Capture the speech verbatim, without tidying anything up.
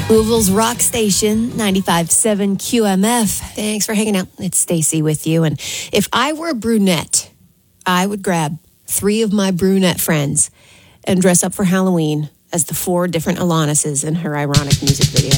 Louisville's Rock Station, ninety-five point seven Q M F. Thanks for hanging out. It's Stacy with you. And if I were a brunette, I would grab three of my brunette friends and dress up for Halloween as the four different Alanises in her ironic music video.